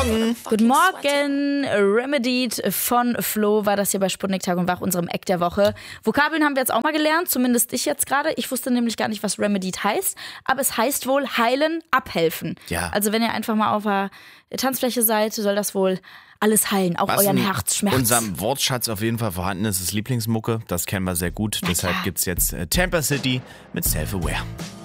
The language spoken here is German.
Morgen. Guten Morgen. Remedied von Flo war das hier bei Sputnik Tag und Wach, unserem Eck der Woche. Vokabeln haben wir jetzt auch mal gelernt, zumindest ich jetzt gerade. Ich wusste nämlich gar nicht, was Remedied heißt, aber es heißt wohl heilen, abhelfen. Ja. Also wenn ihr einfach mal auf der Tanzfläche seid, soll das wohl alles heilen, auch euren Herzschmerz. Unserem Wortschatz auf jeden Fall vorhanden ist, ist Lieblingsmucke. Das kennen wir sehr gut. Deshalb gibt's jetzt Tampa City mit Self-Aware.